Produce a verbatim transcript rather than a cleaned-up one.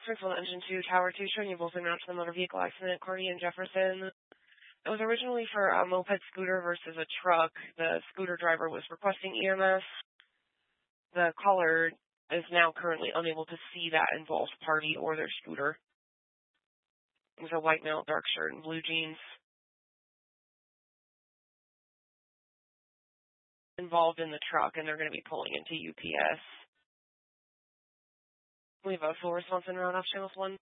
Springfield Engine two, Tower two, showing you both en route to the motor vehicle accident, Kearney and Jefferson. It was originally for a moped scooter versus a truck. The scooter driver was requesting E M S. The caller is now currently unable to see that involved party or their scooter. It was a white male, dark shirt, and blue jeans. Involved in the truck, and they're going to be pulling into U P S. We have a full response en route off channels one.